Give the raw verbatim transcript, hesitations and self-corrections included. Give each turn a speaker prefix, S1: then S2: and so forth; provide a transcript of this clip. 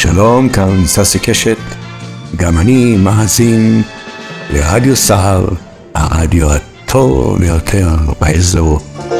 S1: שלום, כאן ססי קשת, גם אני מאזין לרדיו סהר, הרדיו הטוב ביותר באזור.